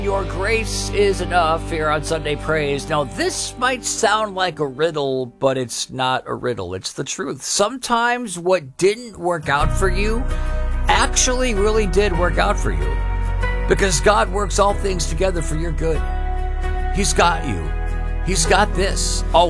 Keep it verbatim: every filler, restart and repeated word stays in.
Your grace is enough here on Sunday Praise. Now, this might sound like a riddle, but it's not a riddle. It's the truth. Sometimes what didn't work out for you actually really did work out for you, because God works all things together for your good. He's got you. He's got this. Always.